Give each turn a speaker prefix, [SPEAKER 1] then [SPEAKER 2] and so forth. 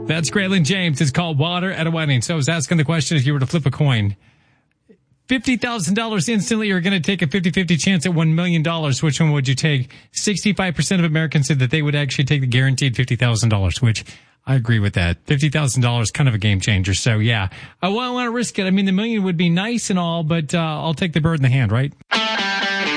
[SPEAKER 1] That's Graylin James. It's called Water at a Wedding. So I was asking the question, if you were to flip a coin, $50,000 instantly, you're going to take a 50-50 chance at $1 million. Which one would you take? 65% of Americans said that they would actually take the guaranteed $50,000, which I agree with that. $50,000, kind of a game changer. So yeah, I want to risk it. I mean, the million would be nice and all, but I'll take the bird in the hand, right?